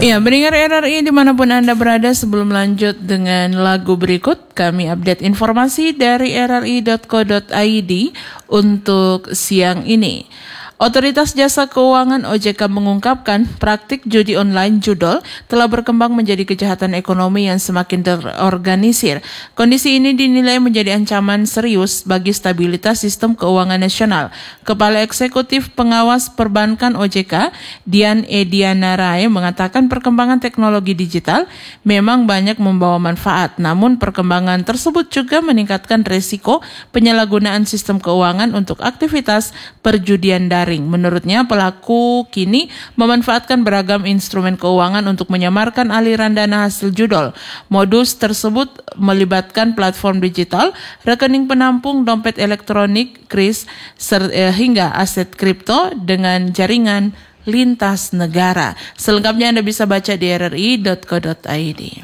Iya, pendengar RRI dimanapun Anda berada, sebelum lanjut dengan lagu berikut, kami update informasi dari rri.co.id untuk siang ini. Otoritas Jasa Keuangan OJK mengungkapkan praktik judi online judol telah berkembang menjadi kejahatan ekonomi yang semakin terorganisir. Kondisi ini dinilai menjadi ancaman serius bagi stabilitas sistem keuangan nasional. Kepala Eksekutif Pengawas Perbankan OJK, Dian Ediana Rai, mengatakan perkembangan teknologi digital memang banyak membawa manfaat, namun perkembangan tersebut juga meningkatkan risiko penyalahgunaan sistem keuangan untuk aktivitas perjudian daring. Menurutnya, pelaku kini memanfaatkan beragam instrumen keuangan untuk menyamarkan aliran dana hasil judol. Modus tersebut melibatkan platform digital, rekening penampung, dompet elektronik, kris, hingga aset kripto dengan jaringan lintas negara. Selengkapnya Anda bisa baca di rri.co.id.